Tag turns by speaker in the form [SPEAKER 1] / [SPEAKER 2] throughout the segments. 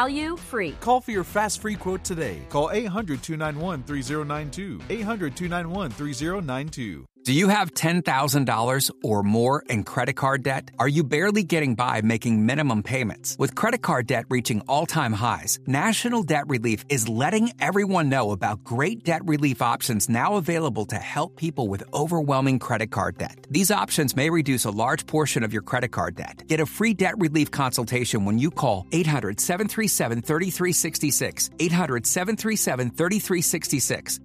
[SPEAKER 1] value, free.
[SPEAKER 2] Call for your fast free quote today. Call 800-291-3092. 800-291-3092.
[SPEAKER 3] Do you have $10,000 or more in credit card debt? Are you barely getting by making minimum payments? With credit card debt reaching all-time highs, National Debt Relief is letting everyone know about great debt relief options now available to help people with overwhelming credit card debt. These options may reduce a large portion of your credit card debt. Get a free debt relief consultation when you call 800-737-3366. 800-737-3366.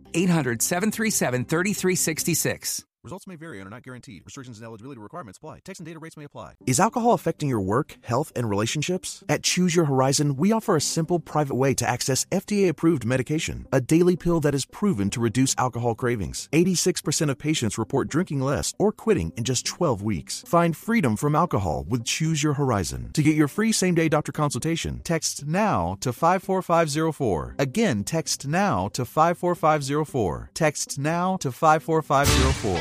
[SPEAKER 3] 800-737-3366.
[SPEAKER 2] Results may vary and are not guaranteed. Restrictions and eligibility requirements apply. Text and data rates may apply.
[SPEAKER 4] Is alcohol affecting your work, health, and relationships? At Choose Your Horizon, we offer a simple, private way to access FDA-approved medication, a daily pill that is proven to reduce alcohol cravings. 86% of patients report drinking less or quitting in just 12 weeks. Find freedom from alcohol with Choose Your Horizon. To get your free same-day doctor consultation, text NOW to 54504. Again, text NOW to 54504. Text NOW to 54504.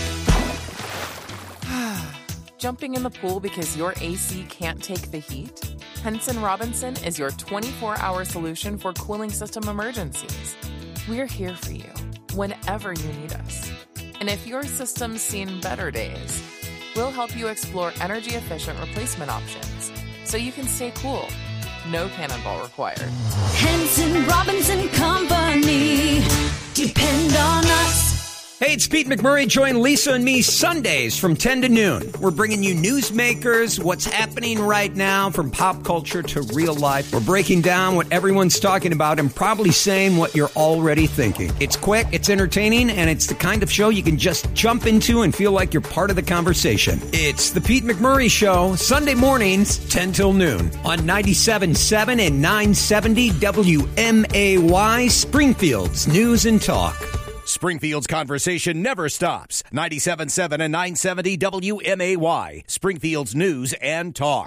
[SPEAKER 5] Jumping in the pool because your AC can't take the heat? Henson Robinson is your 24-hour solution for cooling system emergencies. We're here for you whenever you need us. And if your system's seen better days, we'll help you explore energy-efficient replacement options so you can stay cool. No cannonball required.
[SPEAKER 6] Henson Robinson Company. Depend on us.
[SPEAKER 7] Hey, it's Pete McMurray. Join Lisa and me Sundays from 10 to noon. We're bringing you newsmakers, what's happening right now from pop culture to real life. We're breaking down what everyone's talking about and probably saying what you're already thinking. It's quick, it's entertaining, and it's the kind of show you can just jump into and feel like you're part of the conversation. It's the Pete McMurray Show, Sunday mornings, 10 till noon on 97.7 and 970 WMAY, Springfield's News and Talk.
[SPEAKER 8] Springfield's conversation never stops. 97.7 and 970 WMAY, Springfield's News and Talk.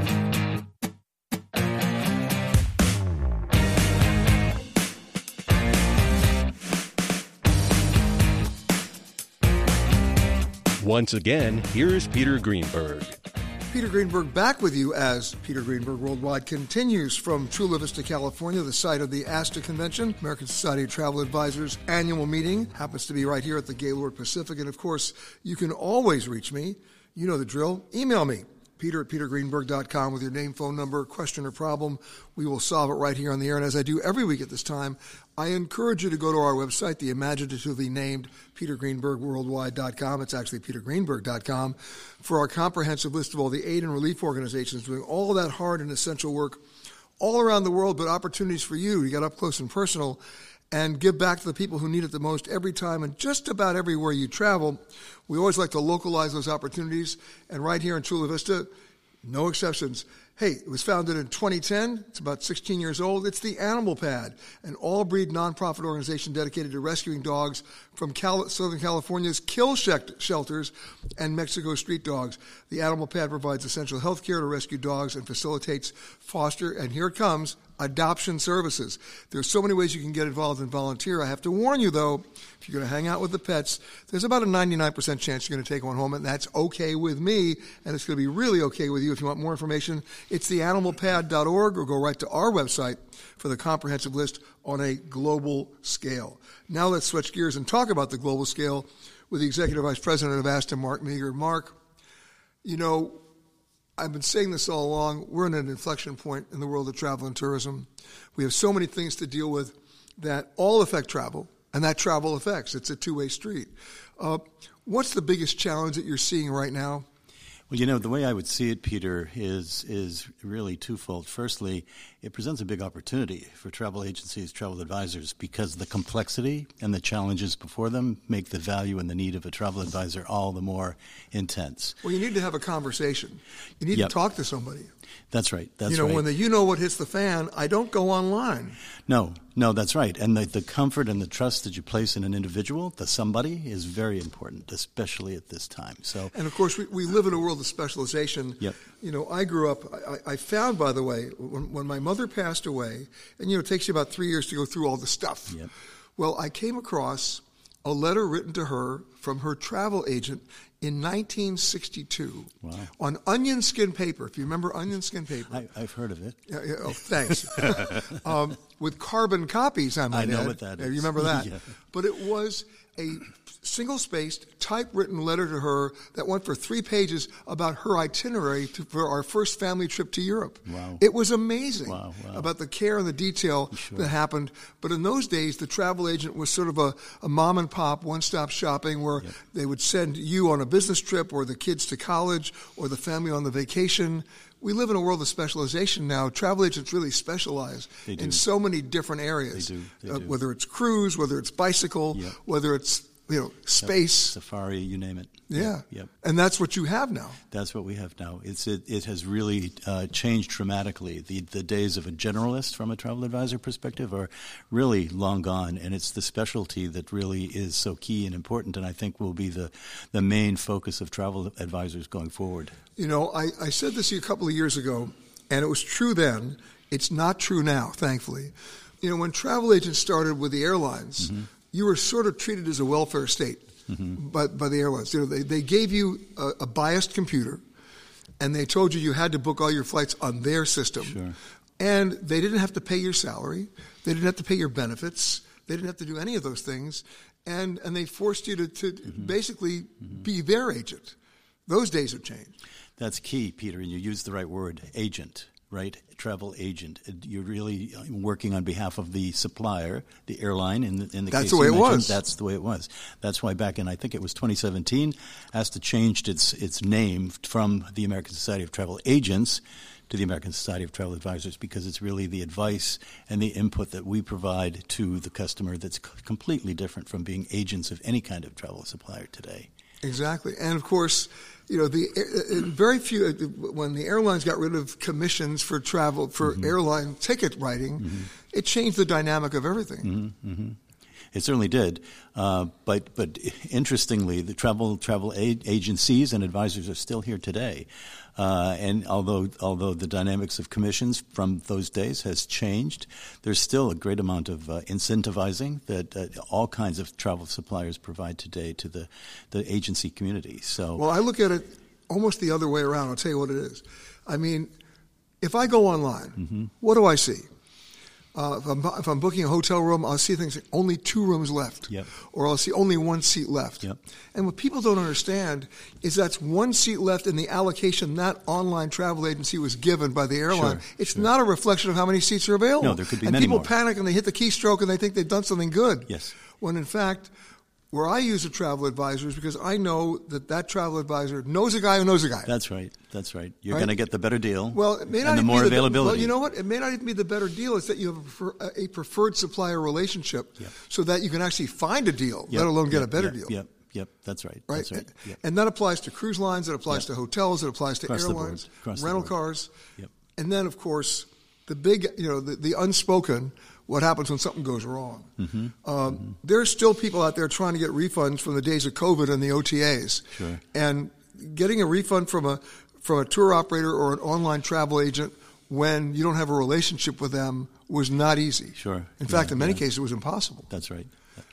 [SPEAKER 9] Once again, here's Peter Greenberg.
[SPEAKER 10] Peter Greenberg back with you as Peter Greenberg Worldwide continues from Chula Vista, California, the site of the ASTA Convention, American Society of Travel Advisors annual meeting. Happens to be right here at the Gaylord Pacific. And, of course, you can always reach me. You know the drill. Email me, peter@petergreenberg.com with your name, phone number, question, or problem. We will solve it right here on the air. And as I do every week at this time, I encourage you to go to our website, the imaginatively named petergreenbergworldwide.com. It's actually petergreenberg.com for our comprehensive list of all the aid and relief organizations doing all that hard and essential work all around the world, but opportunities for you to get up close and personal and give back to the people who need it the most every time and just about everywhere you travel. We always like to localize those opportunities, and right here in Chula Vista, no exceptions. Hey, it was founded in 2010. It's about 16 years old. It's the Animal Pad, an all-breed nonprofit organization dedicated to rescuing dogs from Southern California's kill shelters and Mexico street dogs. The Animal Pad provides essential health care to rescue dogs and facilitates foster, and here it comes, adoption services. There's so many ways you can get involved and volunteer. I have to warn you, though, if you're going to hang out with the pets, there's about a 99% chance you're going to take one home, and that's okay with me, and it's going to be really okay with you. If you want more information, it's theanimalpad.org, or go right to our website for the comprehensive list on a global scale. Now let's switch gears and talk about the global scale with the Executive Vice President of ASTA, Mark Meager. Mark, you know, I've been saying this all along. We're in an inflection point in the world of travel and tourism. We have so many things to deal with that all affect travel, and that travel affects. It's a two-way street. What's the biggest challenge that you're seeing right now?
[SPEAKER 11] Well, you know, the way I would see it, Peter, is really twofold. Firstly, it presents a big opportunity for travel agencies, travel advisors, because the complexity and the challenges before them make the value and the need of a travel advisor all the more intense.
[SPEAKER 10] Well, you need to have a conversation. You need to talk to somebody.
[SPEAKER 11] That's right. That's
[SPEAKER 10] you know,
[SPEAKER 11] right.
[SPEAKER 10] When you know what hits the fan, I don't go online.
[SPEAKER 11] No, that's right. And the comfort and the trust that you place in an individual, the somebody, is very important, especially at this time. So,
[SPEAKER 10] and of course, we live in a world of specialization.
[SPEAKER 11] Yep.
[SPEAKER 10] You know, I grew up, I found, by the way, when my mother passed away, and, you know, it takes you about 3 years to go through all the stuff.
[SPEAKER 11] Yep.
[SPEAKER 10] Well, I came across a letter written to her from her travel agent in 1962 on onion skin paper. If you remember onion skin paper.
[SPEAKER 11] I've heard of it.
[SPEAKER 10] Oh, thanks. With carbon copies, I might add.
[SPEAKER 11] I know what that is.
[SPEAKER 10] You remember that?
[SPEAKER 11] Yeah.
[SPEAKER 10] But it was a single-spaced, typewritten letter to her that went for 3 pages about her itinerary for our first family trip to Europe.
[SPEAKER 11] Wow.
[SPEAKER 10] It was amazing
[SPEAKER 11] about
[SPEAKER 10] the care and the detail that happened. But in those days, the travel agent was sort of a mom-and-pop, one-stop shopping where they would send you on a business trip or the kids to college or the family on the vacation. We live in a world of specialization now. Travel agents really specialize in so many different areas.
[SPEAKER 11] They do.
[SPEAKER 10] Whether it's cruise, whether it's bicycle, whether it's space,
[SPEAKER 11] safari, you name it.
[SPEAKER 10] Yeah.
[SPEAKER 11] Yep.
[SPEAKER 10] And that's what you have now.
[SPEAKER 11] That's what we have now. It has really changed dramatically. The days of a generalist from a travel advisor perspective are really long gone, and it's the specialty that really is so key and important, and I think will be the main focus of travel advisors going forward.
[SPEAKER 10] I said this a couple of years ago, and it was true then. It's not true now, thankfully. When travel agents started with the airlines, you were sort of treated as a welfare state by the airlines. They gave you a biased computer, and they told you had to book all your flights on their system.
[SPEAKER 11] Sure.
[SPEAKER 10] And they didn't have to pay your salary. They didn't have to pay your benefits. They didn't have to do any of those things. And they forced you to basically be their agent. Those days have changed.
[SPEAKER 11] That's key, Peter, and you used the right word, agent. Right, travel agent. You're really working on behalf of the supplier, the airline. In the
[SPEAKER 10] that's
[SPEAKER 11] case
[SPEAKER 10] the way
[SPEAKER 11] you
[SPEAKER 10] it was.
[SPEAKER 11] That's the way it was. That's why back in, I think it was 2017, ASTA changed its name from the American Society of Travel Agents to the American Society of Travel Advisors, because it's really the advice and the input that we provide to the customer that's completely different from being agents of any kind of travel supplier today.
[SPEAKER 10] Exactly, and of course, very few, when the airlines got rid of commissions for travel, for airline ticket writing, it changed the dynamic of everything.
[SPEAKER 11] It certainly did. But interestingly, the travel agencies and advisors are still here today. And although the dynamics of commissions from those days has changed, there's still a great amount of incentivizing that all kinds of travel suppliers provide today to the agency community. So,
[SPEAKER 10] well, I look at it almost the other way around. I'll tell you what it is. I mean, if I go online, what do I see? If I'm booking a hotel room, I'll see things like only 2 rooms left, or I'll see only 1 seat left. And what people don't understand is that's 1 seat left in the allocation that online travel agency was given by the airline. It's not a reflection of how many seats are available.
[SPEAKER 11] No, there could be
[SPEAKER 10] and
[SPEAKER 11] many
[SPEAKER 10] people
[SPEAKER 11] more.
[SPEAKER 10] Panic and they hit the keystroke and they think they've done something good.
[SPEAKER 11] Yes.
[SPEAKER 10] When in fact, where I use a travel advisor is because I know that travel advisor knows a guy who knows a guy.
[SPEAKER 11] That's right. You're going to get the better deal.
[SPEAKER 10] Well, it may not
[SPEAKER 11] and the
[SPEAKER 10] even
[SPEAKER 11] more
[SPEAKER 10] be
[SPEAKER 11] availability.
[SPEAKER 10] Well, you know what? It may not even be the better deal. It's that you have a preferred supplier relationship, so that you can actually find a deal, let alone get a better deal.
[SPEAKER 11] Yep. That's right.
[SPEAKER 10] Right.
[SPEAKER 11] That's right.
[SPEAKER 10] And that applies to cruise lines. It applies to hotels. It applies to
[SPEAKER 11] Across
[SPEAKER 10] airlines,
[SPEAKER 11] the
[SPEAKER 10] rental cars. And then, of course, the big, the unspoken. What happens when something goes wrong? There's still people out there trying to get refunds from the days of COVID and the OTAs.
[SPEAKER 11] Sure.
[SPEAKER 10] And getting a refund from a tour operator or an online travel agent when you don't have a relationship with them was not easy.
[SPEAKER 11] Sure.
[SPEAKER 10] In fact, in many cases, it was impossible.
[SPEAKER 11] That's right.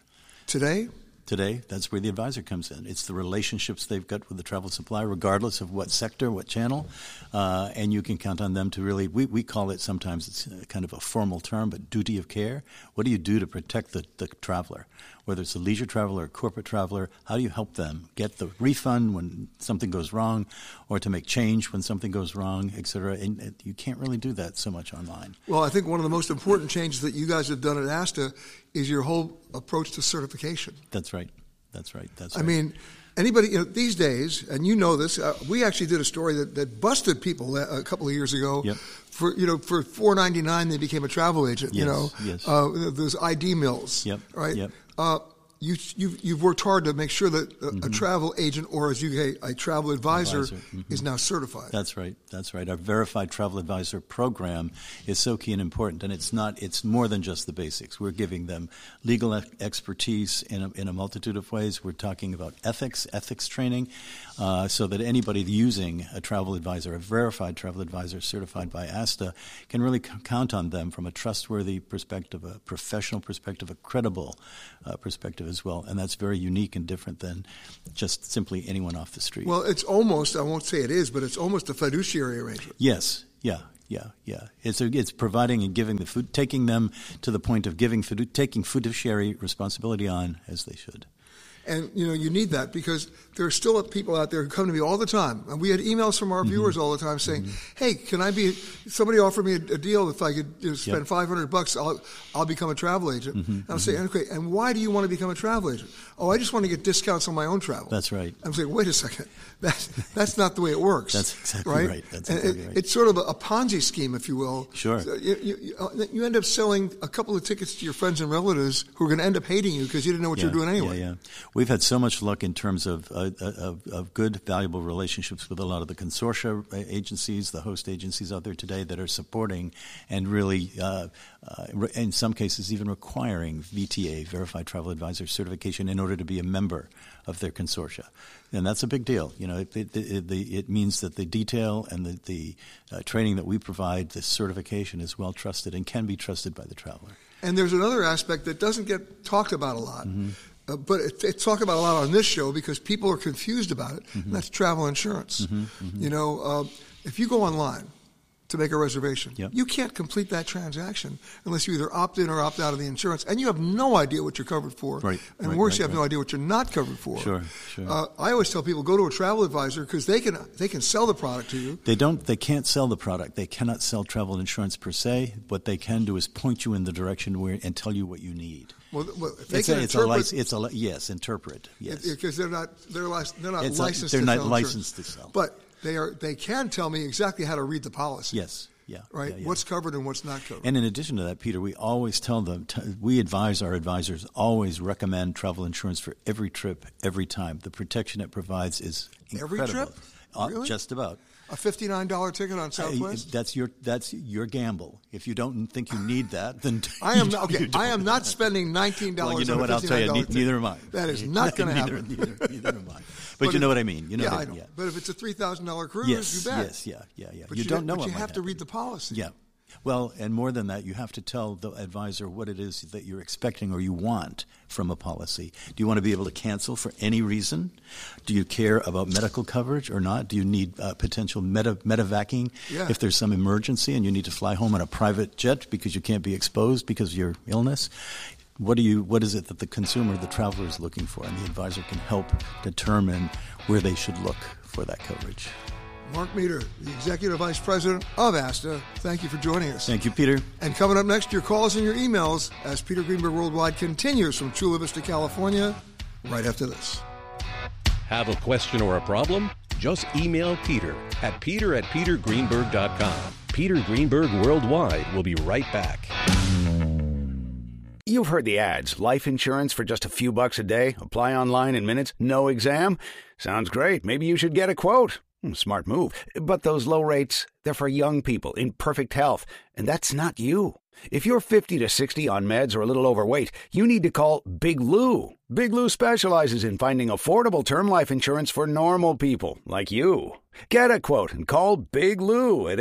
[SPEAKER 10] Today,
[SPEAKER 11] that's where the advisor comes in. It's the relationships they've got with the travel supplier, regardless of what sector, what channel, and you can count on them to really, we call it sometimes, it's kind of a formal term, but duty of care. What do you do to protect the traveler? Whether it's a leisure traveler or a corporate traveler, how do you help them get the refund when something goes wrong, or to make change when something goes wrong, et cetera? And you can't really do that so much online.
[SPEAKER 10] Well, I think one of the most important changes that you guys have done at ASTA is your whole approach to certification.
[SPEAKER 11] That's right.
[SPEAKER 10] I mean, anybody these days, and you know this, we actually did a story that busted people a couple of years ago. For $4.99 they became a travel agent.
[SPEAKER 11] Yes.
[SPEAKER 10] Those ID mills. Right. You've worked hard to make sure that a travel agent, or as you say, a travel advisor, is now certified.
[SPEAKER 11] That's right. Our Verified Travel Advisor program is so key and important, and it's more than just the basics. We're giving them legal expertise in a multitude of ways. We're talking about ethics training, so that anybody using a travel advisor, a verified travel advisor certified by ASTA, can really count on them from a trustworthy perspective, a professional perspective, a credible perspective as well, and that's very unique and different than just simply anyone off the street.
[SPEAKER 10] Well, it's almost, I won't say it is, but it's almost a fiduciary arrangement.
[SPEAKER 11] Yes, yeah. It's providing and giving the food, taking them to the point of taking fiduciary responsibility on as they should.
[SPEAKER 10] And, you need that because there are still people out there who come to me all the time. And we had emails from our viewers all the time saying, hey, somebody offered me a deal if I could spend $500, I'll become a travel agent. And I'm saying, okay, and why do you want to become a travel agent? Oh, I just want to get discounts on my own travel.
[SPEAKER 11] That's right.
[SPEAKER 10] I'm saying, wait a second. That's not the way it works.
[SPEAKER 11] That's exactly right. That's exactly right.
[SPEAKER 10] It's sort of a Ponzi scheme, if you will.
[SPEAKER 11] Sure.
[SPEAKER 10] So you end up selling a couple of tickets to your friends and relatives who are going to end up hating you because you didn't know what you were doing anyway.
[SPEAKER 11] Yeah. We've had so much luck in terms of good, valuable relationships with a lot of the consortia agencies, the host agencies out there today that are supporting and really, in some cases, even requiring VTA, Verified Travel Advisor certification, in order to be a member of their consortia. And that's a big deal. It means that the detail and the training that we provide, the certification, is well trusted and can be trusted by the traveler.
[SPEAKER 10] And there's another aspect that doesn't get talked about a lot. But it's talked about a lot on this show because people are confused about it, and that's travel insurance. If you go online to make a reservation, you can't complete that transaction unless you either opt in or opt out of the insurance, and you have no idea what you're covered for. And worse, you have no idea what you're not covered for.
[SPEAKER 11] Sure.
[SPEAKER 10] I always tell people, go to a travel advisor because they can sell the product to you.
[SPEAKER 11] They can't sell the product. They cannot sell travel insurance per se. What they can do is point you in the direction and tell you what you need.
[SPEAKER 10] Well, if they can interpret.
[SPEAKER 11] Interpret. Yes,
[SPEAKER 10] because they're not licensed.
[SPEAKER 11] They're not licensed to sell.
[SPEAKER 10] But they can tell me exactly how to read the policy.
[SPEAKER 11] Yes. Yeah.
[SPEAKER 10] Right. Yeah. What's covered and what's not covered.
[SPEAKER 11] And in addition to that, Peter, we always tell them, we advise our advisors, always recommend travel insurance for every trip, every time. The protection it provides is incredible.
[SPEAKER 10] Every trip? Really?
[SPEAKER 11] Just about.
[SPEAKER 10] A $59 ticket on Southwest?
[SPEAKER 11] That's your gamble. If you don't think you need that, then
[SPEAKER 10] I am not spending $19
[SPEAKER 11] well, you know
[SPEAKER 10] on
[SPEAKER 11] what?
[SPEAKER 10] a $59
[SPEAKER 11] I'll tell you,
[SPEAKER 10] ticket.
[SPEAKER 11] neither am I.
[SPEAKER 10] That is not going to happen.
[SPEAKER 11] Neither am I. But you know what I mean. You know
[SPEAKER 10] I know. Yeah. But if it's a $3,000 cruise, you bet.
[SPEAKER 11] Yes, yeah.
[SPEAKER 10] But
[SPEAKER 11] you don't know
[SPEAKER 10] But
[SPEAKER 11] what
[SPEAKER 10] you
[SPEAKER 11] might
[SPEAKER 10] have to
[SPEAKER 11] happen.
[SPEAKER 10] read the policy.
[SPEAKER 11] Yeah. Well, and more than that, you have to tell the advisor what it is that you're expecting or you want from a policy. Do you want to be able to cancel for any reason? Do you care about medical coverage or not? Do you need potential medevacing if there's some emergency and you need to fly home on a private jet because you can't be exposed because of your illness? What is it that the consumer, the traveler, is looking for? And the advisor can help determine where they should look for that coverage.
[SPEAKER 10] Mark Meter, the Executive Vice President of ASTA, thank you for joining us.
[SPEAKER 11] Thank you, Peter.
[SPEAKER 10] And coming up next, your calls and your emails as Peter Greenberg Worldwide continues from Chula Vista, California, right after this.
[SPEAKER 9] Have a question or a problem? Just email Peter at peter@petergreenberg.com. Peter Greenberg Worldwide will be right back.
[SPEAKER 1] You've heard the ads. Life insurance for just a few bucks a day. Apply online in minutes. No exam. Sounds great. Maybe you should get a quote. Smart move. But those low rates, they're for young people in perfect health. And that's not you. If you're 50 to 60 on meds or a little overweight, you need to call Big Lou. Big Lou specializes in finding affordable term life insurance for normal people like you. Get a quote and call Big Lou at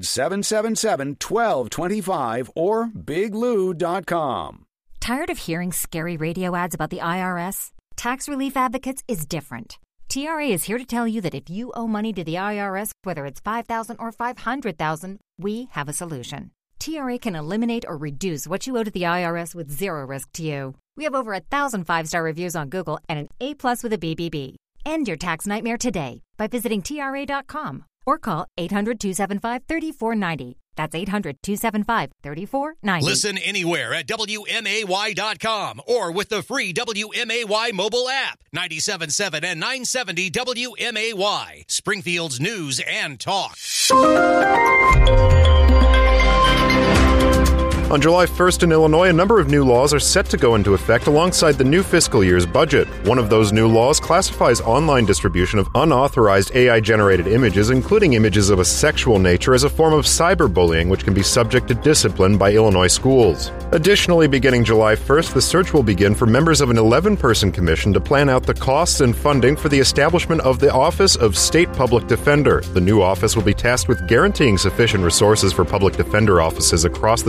[SPEAKER 1] 800-777-1225 or biglou.com.
[SPEAKER 12] Tired of hearing scary radio ads about the IRS? Tax Relief Advocates is different. TRA is here to tell you that if you owe money to the IRS, whether it's $5,000 or $500,000, we have a solution. TRA can eliminate or reduce what you owe to the IRS with zero risk to you. We have over 1,000 5-star reviews on Google and an A+ with a BBB. End your tax nightmare today by visiting TRA.com or call 800-275-3490. That's 800-275-3490.
[SPEAKER 8] Listen anywhere at WMAY.com or with the free WMAY mobile app. 97.7 and 970 WMAY. Springfield's news and talk.
[SPEAKER 13] On July 1st in Illinois, a number of new laws are set to go into effect alongside the new fiscal year's budget. One of those new laws classifies online distribution of unauthorized AI-generated images, including images of a sexual nature, as a form of cyberbullying, which can be subject to discipline by Illinois schools. Additionally, beginning July 1st, the search will begin for members of an 11-person commission to plan out the costs and funding for the establishment of the Office of State Public Defender. The new office will be tasked with guaranteeing sufficient resources for public defender offices across the state,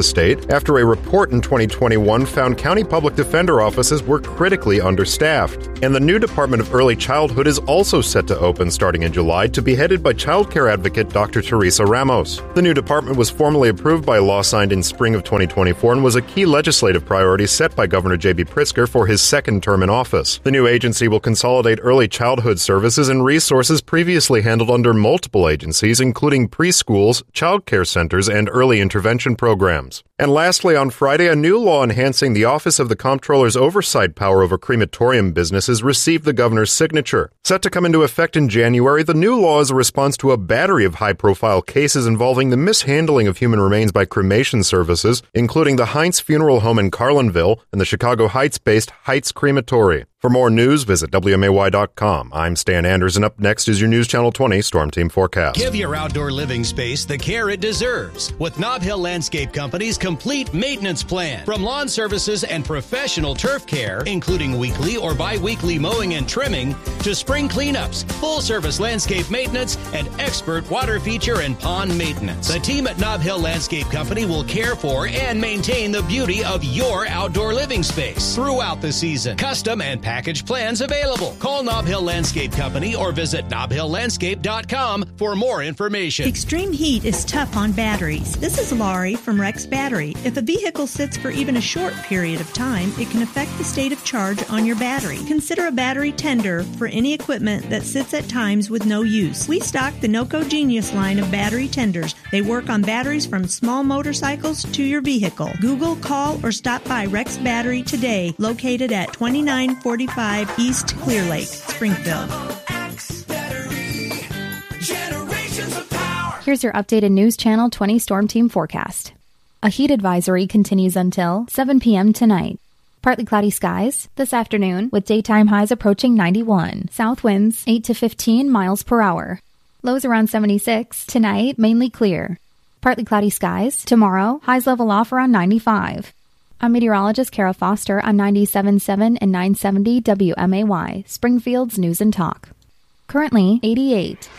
[SPEAKER 13] after a report in 2021 found county public defender offices were critically understaffed. And the new Department of Early Childhood is also set to open starting in July, to be headed by child care advocate Dr. Teresa Ramos. The new department was formally approved by a law signed in spring of 2024 and was a key legislative priority set by Governor J.B. Pritzker for his second term in office. The new agency will consolidate early childhood services and resources previously handled under multiple agencies, including preschools, child care centers, and early intervention programs. And lastly, on Friday, a new law enhancing the Office of the Comptroller's oversight power over crematorium businesses received the governor's signature. Set to come into effect in January, the new law is a response to a battery of high-profile cases involving the mishandling of human remains by cremation services, including the Heinz Funeral Home in Carlinville and the Chicago Heights-based Heights Crematory. For more news, visit WMAY.com. I'm Stan Anders, and up next is your News Channel 20 Storm Team Forecast.
[SPEAKER 8] Give your outdoor living space the care it deserves with Nob Hill Landscape Company's complete maintenance plan. From lawn services and professional turf care, including weekly or bi-weekly mowing and trimming, to spring cleanups, full-service landscape maintenance, and expert water feature and pond maintenance. The team at Nob Hill Landscape Company will care for and maintain the beauty of your outdoor living space throughout the season. Custom and package plans available. Call Nob Hill Landscape Company or visit nobhilllandscape.com for more information.
[SPEAKER 14] Extreme heat is tough on batteries. This is Laurie from Rex Battery. If a vehicle sits for even a short period of time, it can affect the state of charge on your battery. Consider a battery tender for any equipment that sits at times with no use. We stock the NOCO Genius line of battery tenders. They work on batteries from small motorcycles to your vehicle. Google, call, or stop by Rex Battery today, located at 2945 East Clear Lake, Springfield.
[SPEAKER 15] Here's your updated News Channel 20 Storm Team forecast. A heat advisory continues until 7 p.m. tonight. Partly cloudy skies this afternoon with daytime highs approaching 91. South winds 8 to 15 miles per hour. Lows around 76. Tonight, mainly clear. Partly cloudy skies. Tomorrow, highs level off around 95. I'm meteorologist Kara Foster on 97.7 and 970 WMAY, Springfield's News and Talk. Currently 88.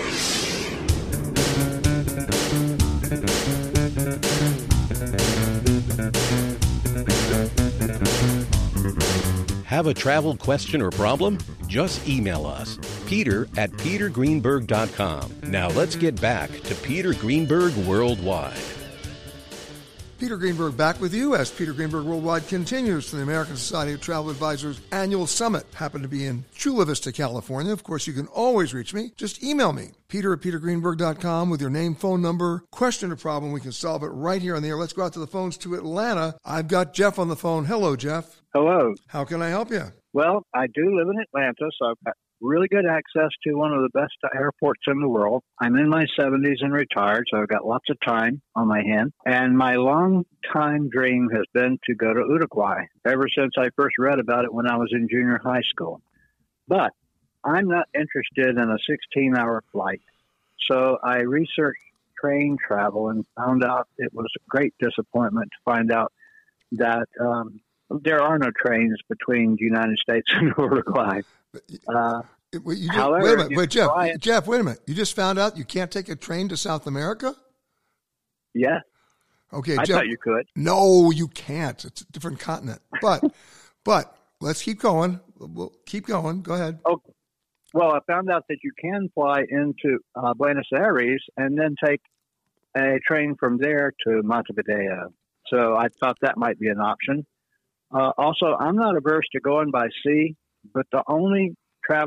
[SPEAKER 9] Have a travel question or problem? Just email us, peter@petergreenberg.com. Now let's get back to Peter Greenberg Worldwide.
[SPEAKER 10] Peter Greenberg back with you as Peter Greenberg Worldwide continues from the American Society of Travel Advisors annual summit. Happened to be in Chula Vista, California. Of course, you can always reach me. Just email me, peter@petergreenberg.com, with your name, phone number, question or problem. We can solve it right here on the air. Let's go out to the phones to Atlanta. I've got Jeff on the phone. Hello, Jeff.
[SPEAKER 16] Hello.
[SPEAKER 10] How can I help you?
[SPEAKER 16] Well, I do live in Atlanta, so I've got really good access to one of the best airports in the world. I'm in my 70s and retired, so I've got lots of time on my hand. And my long-time dream has been to go to Uruguay, ever since I first read about it when I was in junior high school. But I'm not interested in a 16-hour flight. So I researched train travel and found out it was a great disappointment to find out that there are no trains between the United States and Uruguay.
[SPEAKER 10] Wait a minute, Jeff, wait a minute. You just found out you can't take a train to South America?
[SPEAKER 16] Yeah.
[SPEAKER 10] Okay,
[SPEAKER 16] I
[SPEAKER 10] Jeff,
[SPEAKER 16] thought you could.
[SPEAKER 10] No, you can't. It's a different continent. But let's keep going. We'll keep going. Go ahead.
[SPEAKER 16] Okay. Well, I found out that you can fly into Buenos Aires and then take a train from there to Montevideo. So I thought that might be an option. Also, I'm not averse to going by sea, but the only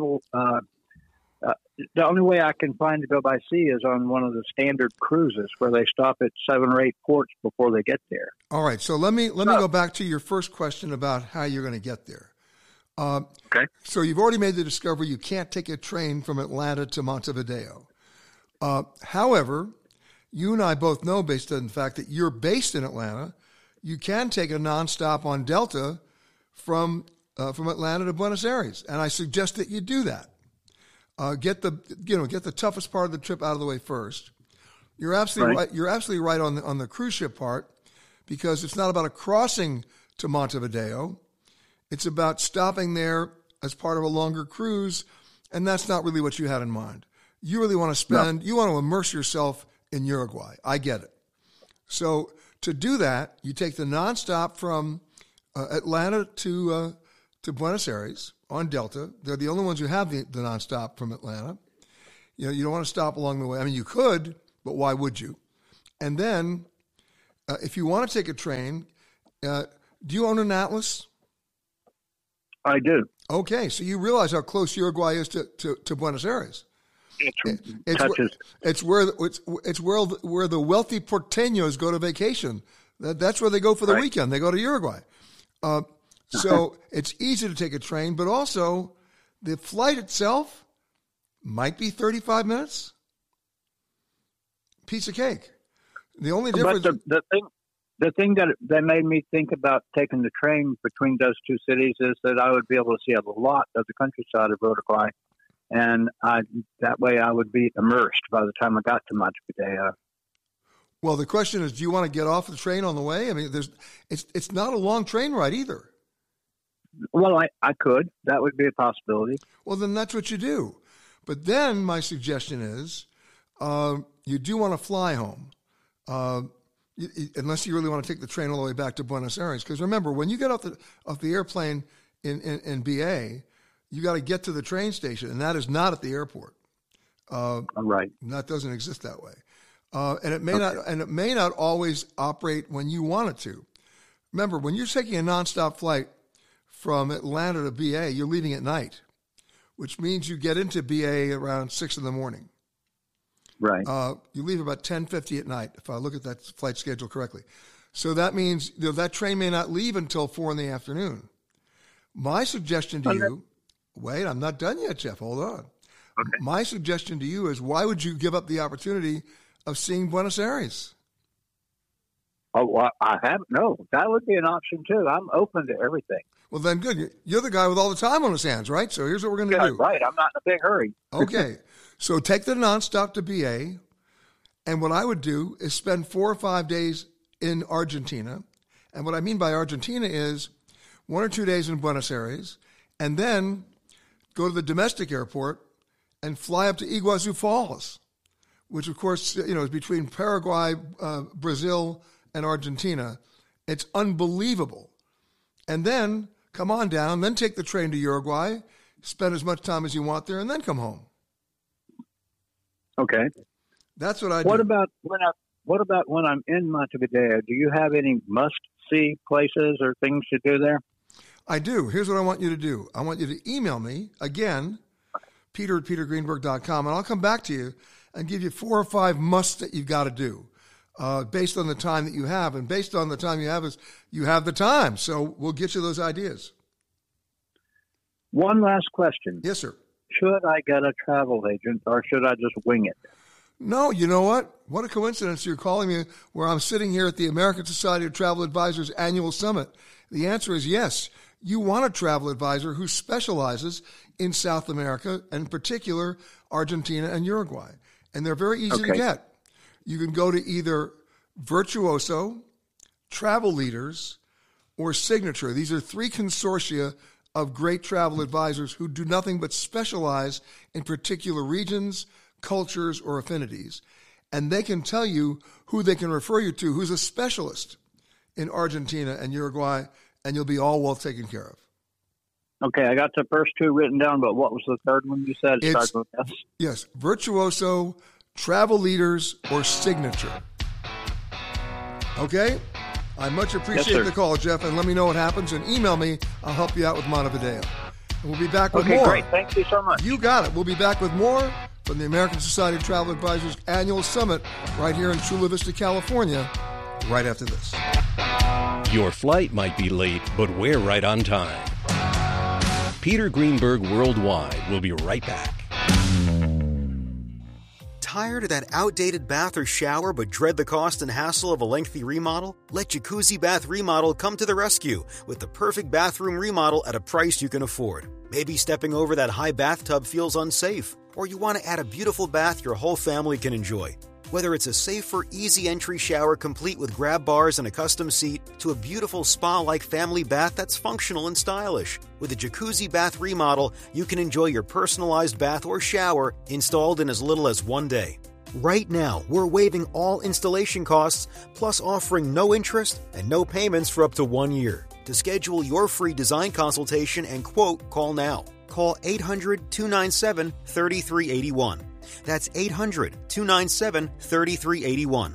[SPEAKER 16] way I can find to go by sea is on one of the standard cruises where they stop at 7 or 8 ports before they get there.
[SPEAKER 10] All right. So let me go back to your first question about how you're going to get there.
[SPEAKER 16] Okay.
[SPEAKER 10] So you've already made the discovery you can't take a train from Atlanta to Montevideo. However, you and I both know, based on the fact that you're based in Atlanta, you can take a nonstop on Delta from Atlanta to Buenos Aires, and I suggest that you do that. Get the toughest part of the trip out of the way first. You're absolutely right. You're absolutely right on the cruise ship part, because it's not about a crossing to Montevideo. It's about stopping there as part of a longer cruise, and that's not really what you had in mind. You really want to you want to immerse yourself in Uruguay. I get it. So to do that, you take the nonstop from Atlanta to Buenos Aires on Delta. They're the only ones who have the nonstop from Atlanta. You don't want to stop along the way. I mean, you could, but why would you? And then, if you want to take a train, do you own an Atlas?
[SPEAKER 16] I do.
[SPEAKER 10] Okay, so you realize how close Uruguay is to Buenos Aires. It's where the wealthy porteños go to vacation. That's where they go for the weekend. They go to Uruguay. So it's easy to take a train, but also the flight itself might be 35 minutes. Piece of cake. The only difference.
[SPEAKER 16] But the thing that made me think about taking the train between those two cities is that I would be able to see a lot of the countryside of Uruguay. And that way I would be immersed by the time I got to Montevideo.
[SPEAKER 10] Well, the question is, do you want to get off the train on the way? I mean, it's not a long train ride either.
[SPEAKER 16] Well, I could. That would be a possibility.
[SPEAKER 10] Well, then that's what you do. But then my suggestion is you do want to fly home, unless you really want to take the train all the way back to Buenos Aires. Because remember, when you get off the airplane in BA, you got to get to the train station, and that is not at the airport.
[SPEAKER 16] Right.
[SPEAKER 10] That doesn't exist that way, and it may not always operate when you want it to. Remember, when you're taking a nonstop flight from Atlanta to BA, you're leaving at night, which means you get into BA around 6 a.m.
[SPEAKER 16] Right.
[SPEAKER 10] You leave about 10:50 at night, if I look at that flight schedule correctly. So that means that train may not leave until 4 p.m. My suggestion to you. Wait, I'm not done yet, Jeff. Hold on. Okay. My suggestion to you is, why would you give up the opportunity of seeing Buenos Aires?
[SPEAKER 16] Oh, well, I haven't. No, that would be an option too. I'm open to everything.
[SPEAKER 10] Well, then good. You're the guy with all the time on his hands, right? So here's what we're going to do.
[SPEAKER 16] Right. I'm not in a big hurry.
[SPEAKER 10] Okay. So take the nonstop to BA, and what I would do is spend 4 or 5 days in Argentina. And what I mean by Argentina is 1 or 2 days in Buenos Aires, and then go to the domestic airport and fly up to Iguazu Falls, which, of course, is between Paraguay, Brazil, and Argentina. It's unbelievable. And then come on down, then take the train to Uruguay, spend as much time as you want there, and then come home.
[SPEAKER 16] Okay.
[SPEAKER 10] That's what I do.
[SPEAKER 16] What about when I'm in Montevideo? Do you have any must-see places or things to do there?
[SPEAKER 10] I do. Here's what I want you to do. I want you to email me, again, peter@petergreenberg.com, and I'll come back to you and give you 4 or 5 musts that you've got to do based on the time that you have. And based on the time you have is you have the time. So we'll get you those ideas.
[SPEAKER 16] One last question.
[SPEAKER 10] Yes, sir.
[SPEAKER 16] Should I get a travel agent or should I just wing it?
[SPEAKER 10] No, you know what? What a coincidence you're calling me where I'm sitting here at the American Society of Travel Advisors annual summit. The answer is yes. You want a travel advisor who specializes in South America, and in particular, Argentina and Uruguay. And they're very easy to get. You can go to either Virtuoso, Travel Leaders, or Signature. These are 3 consortia of great travel advisors who do nothing but specialize in particular regions, cultures, or affinities. And they can tell you who they can refer you to, who's a specialist in Argentina and Uruguay, and you'll be all well taken care of.
[SPEAKER 16] Okay, I got the first 2 written down, but what was the third one you said? Starts with S?
[SPEAKER 10] Yes, Virtuoso, Travel Leaders, or Signature. Okay? I much appreciate the call, Jeff, and let me know what happens, and email me. I'll help you out with Montevideo. And we'll be back with more.
[SPEAKER 16] Okay, great. Thank you so much.
[SPEAKER 10] You got it. We'll be back with more from the American Society of Travel Advisors annual summit right here in Chula Vista, California, right after this.
[SPEAKER 9] Your flight might be late, but we're right on time. Peter Greenberg Worldwide will be right back.
[SPEAKER 17] Tired of that outdated bath or shower but dread the cost and hassle of a lengthy remodel? Let Jacuzzi Bath Remodel come to the rescue with the perfect bathroom remodel at a price you can afford. Maybe stepping over that high bathtub feels unsafe, or you want to add a beautiful bath your whole family can enjoy. Whether it's a safer, easy entry shower complete with grab bars and a custom seat, to a beautiful spa-like family bath that's functional and stylish. With a Jacuzzi Bath Remodel, you can enjoy your personalized bath or shower installed in as little as 1 day. Right now, we're waiving all installation costs, plus offering no interest and no payments for up to 1 year. To schedule your free design consultation and quote, call now. Call 800-297-3381. That's 800-297-3381.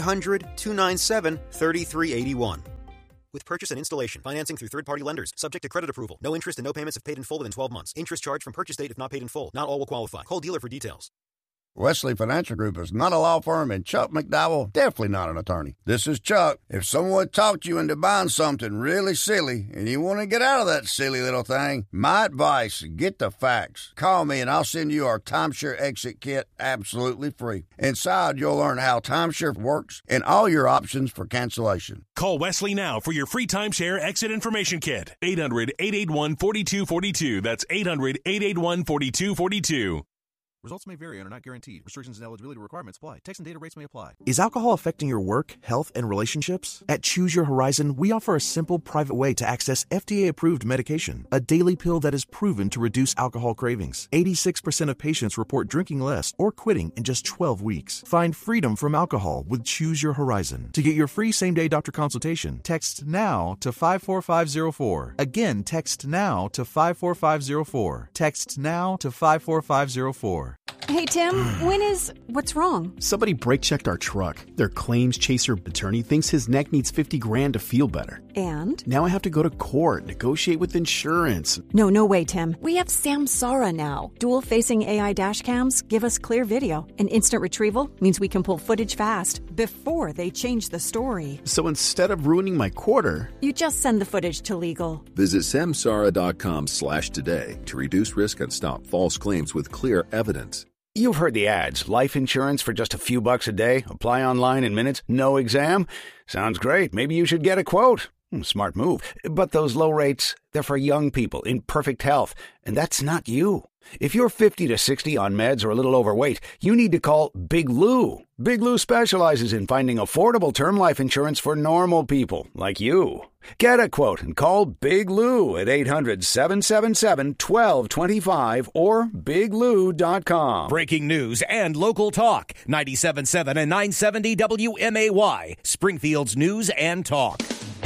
[SPEAKER 17] 800-297-3381. With purchase and installation, financing through third-party lenders, subject to credit approval. No interest and no payments if paid in full within 12 months. Interest charged from purchase date if not paid in full. Not all will qualify. Call dealer for details.
[SPEAKER 18] Wesley Financial Group is not a law firm, and Chuck McDowell definitely not an attorney. This is Chuck. If someone talked you into buying something really silly and you want to get out of that silly little thing, my advice, get the facts. Call me and I'll send you our timeshare exit kit absolutely free. Inside, you'll learn how timeshare works and all your options for cancellation.
[SPEAKER 19] Call Wesley now for your free timeshare exit information kit. 800-881-4242. That's 800-881-4242.
[SPEAKER 2] Results may vary and are not guaranteed. Restrictions and eligibility requirements apply. Text and data rates may apply.
[SPEAKER 4] Is alcohol affecting your work, health, and relationships? At Choose Your Horizon, we offer a simple, private way to access FDA-approved medication, a daily pill that is proven to reduce alcohol cravings. 86% of patients report drinking less or quitting in just 12 weeks. Find freedom from alcohol with Choose Your Horizon. To get your free same-day doctor consultation, text NOW to 54504. Again, text NOW to 54504. Text NOW to 54504.
[SPEAKER 20] Hey, Tim, what's wrong?
[SPEAKER 21] Somebody brake-checked our truck. Their claims chaser attorney thinks his neck needs $50,000 to feel better.
[SPEAKER 20] And?
[SPEAKER 21] Now I have to go to court, negotiate with insurance.
[SPEAKER 20] No way, Tim. We have Samsara now. Dual-facing AI dash cams give us clear video, and instant retrieval means we can pull footage fast before they change the story.
[SPEAKER 21] So instead of ruining my quarter,
[SPEAKER 20] you just send the footage to legal.
[SPEAKER 22] Visit samsara.com/today to reduce risk and stop false claims with clear evidence.
[SPEAKER 1] You've heard the ads. Life insurance for just a few bucks a day. Apply online in minutes. No exam. Sounds great. Maybe you should get a quote. Smart move. But those low rates, they're for young people in perfect health. And that's not you. If you're 50 to 60 on meds or a little overweight, you need to call Big Lou. Big Lou specializes in finding affordable term life insurance for normal people like you. Get a quote and call Big Lou at 800-777-1225 or biglou.com.
[SPEAKER 23] Breaking news and local talk. 97.7 and 970 WMAY. Springfield's News and Talk.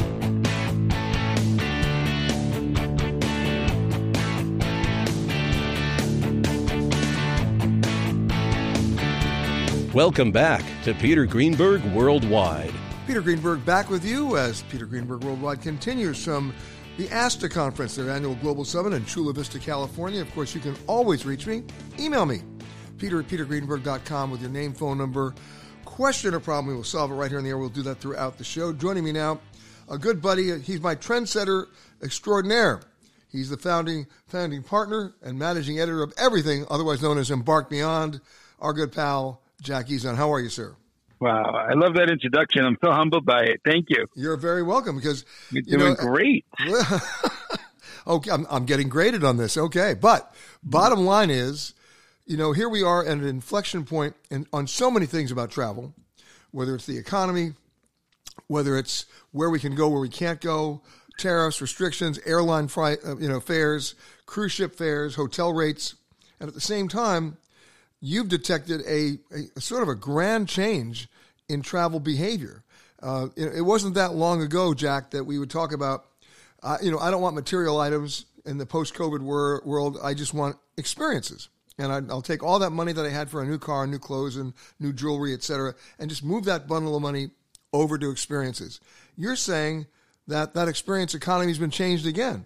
[SPEAKER 9] Welcome back to Peter Greenberg Worldwide.
[SPEAKER 10] Peter Greenberg back with you as Peter Greenberg Worldwide continues from the ASTA Conference, their annual global summit in Chula Vista, California. Of course, you can always reach me. Email me, peter@petergreenberg.com with your name, phone number, question or problem. We will solve it right here in the air. We'll do that throughout the show. Joining me now, a good buddy. He's my trendsetter extraordinaire. He's the founding partner and managing editor of everything, otherwise known as Embark Beyond, our good pal, Jack Ezon. How are you, sir?
[SPEAKER 24] Wow, I love that introduction. I'm so humbled by it. Thank you.
[SPEAKER 10] You're very welcome because
[SPEAKER 24] you're doing great.
[SPEAKER 10] Okay, I'm getting graded on this. Okay, but bottom line is, here we are at an inflection point on so many things about travel, whether it's the economy, whether it's where we can go, where we can't go, tariffs, restrictions, airline fares, cruise ship fares, hotel rates, and at the same time, you've detected a sort of a grand change in travel behavior. It wasn't that long ago, Jack, that we would talk about, I don't want material items in the post-COVID world. I just want experiences. And I'll take all that money that I had for a new car, new clothes, and new jewelry, et cetera, and just move that bundle of money over to experiences. You're saying that experience economy has been changed again.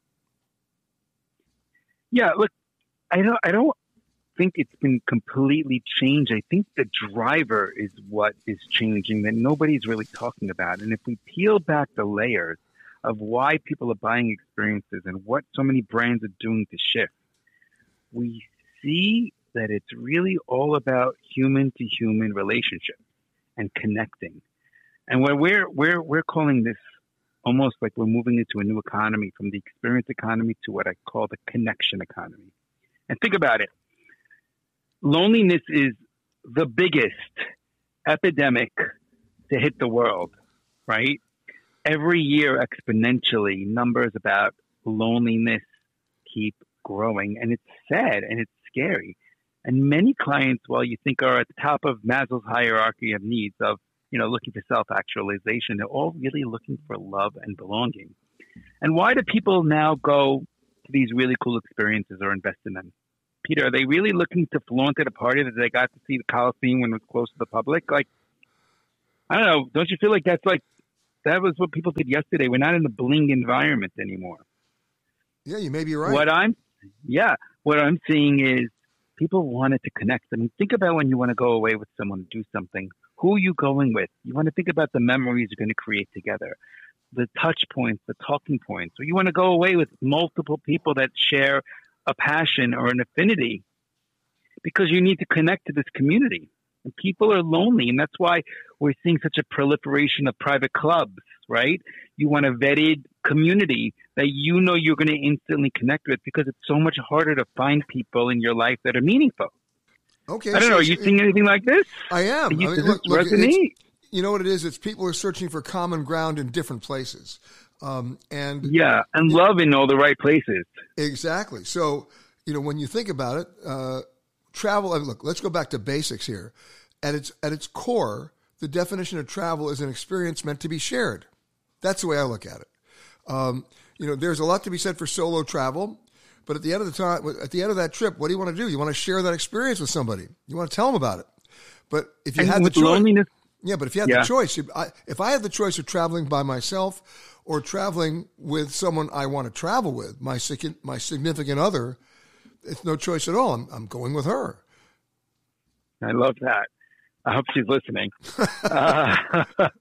[SPEAKER 24] Yeah, look, I don't think it's been completely changed. I think the driver is what is changing that nobody's really talking about. And if we peel back the layers of why people are buying experiences and what so many brands are doing to shift, we see that it's really all about human to human relationships and connecting. And what we're calling this almost like we're moving into a new economy, from the experience economy to what I call the connection economy. And think about it. Loneliness is the biggest epidemic to hit the world, right? Every year, exponentially, numbers about loneliness keep growing. And it's sad and it's scary And many clients, while you think are at the top of Maslow's hierarchy of needs of, looking for self-actualization, they're all really looking for love and belonging. And why do people now go to these really cool experiences or invest in them? Peter, are they really looking to flaunt at a party that they got to see the Coliseum when it was close to the public? Like, I don't know. Don't you feel like that was what people did yesterday? We're not in the bling environment anymore.
[SPEAKER 10] Yeah, you may be right.
[SPEAKER 24] What I'm seeing is people wanted to connect. I mean, think about when you want to go away with someone to do something. Who are you going with? You want to think about the memories you're going to create together, the touch points, the talking points. Or you want to go away with multiple people that share a passion or an affinity, because you need to connect to this community. And people are lonely, and that's why we're seeing such a proliferation of private clubs, right? You want a vetted community that you're going to instantly connect with, because it's so much harder to find people in your life that are meaningful.
[SPEAKER 10] Okay,
[SPEAKER 24] I don't know. Are you seeing anything like this?
[SPEAKER 10] I am.
[SPEAKER 24] Look,
[SPEAKER 10] you know what it is? It's people are searching for common ground in different places. And
[SPEAKER 24] love in all the right places.
[SPEAKER 10] Exactly. So, when you think about it, travel, look, let's go back to basics here. At its core, the definition of travel is an experience meant to be shared. That's the way I look at it. There's a lot to be said for solo travel, but at the end of that trip, what do you want to do? You want to share that experience with somebody. You want to tell them about it. But if you had the choice,
[SPEAKER 24] loneliness,
[SPEAKER 10] but if you had the choice, if I had the choice of traveling by myself or traveling with someone I want to travel with, my significant other, it's no choice at all. I'm going with her.
[SPEAKER 24] I love that. I hope she's listening. But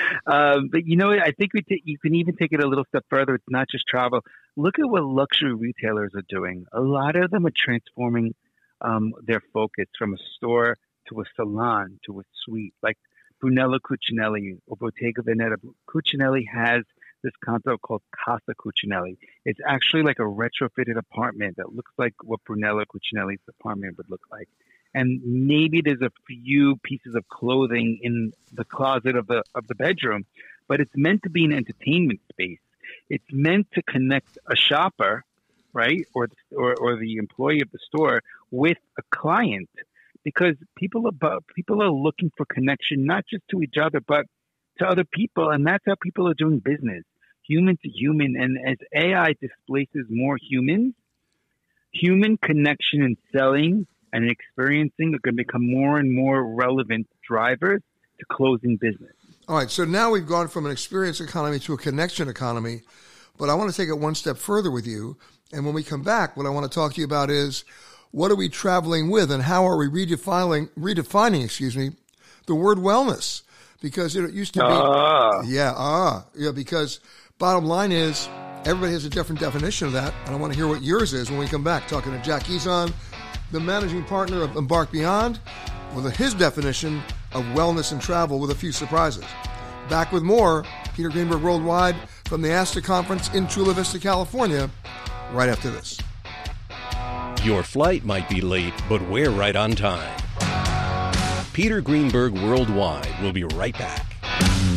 [SPEAKER 24] I think you can even take it a little step further. It's not just travel. Look at what luxury retailers are doing. A lot of them are transforming their focus from a store to a salon to a suite. Like Brunello Cucinelli or Bottega Veneta. Cucinelli has this concept called Casa Cucinelli. It's actually like a retrofitted apartment that looks like what Brunello Cucinelli's apartment would look like. And maybe there's a few pieces of clothing in the closet of the bedroom, but it's meant to be an entertainment space. It's meant to connect a shopper, right, or the employee of the store with a client, because people are looking for connection, not just to each other, but to other people, and that's how people are doing business, human to human. And as AI displaces more humans, human connection and selling and experiencing are going to become more and more relevant drivers to closing business.
[SPEAKER 10] All right, so now we've gone from an experience economy to a connection economy, but I want to take it one step further with you. And when we come back, what I want to talk to you about is, what are we traveling with, and how are we redefining the word wellness? Because it used to be, because bottom line is, everybody has a different definition of that, and I want to hear what yours is when we come back, talking to Jack Ezon, the managing partner of Embark Beyond, with his definition of wellness and travel, with a few surprises. Back with more Peter Greenberg Worldwide from the ASTA Conference in Chula Vista, California, right after this.
[SPEAKER 9] Your flight might be late, but we're right on time. Peter Greenberg Worldwide will be right back.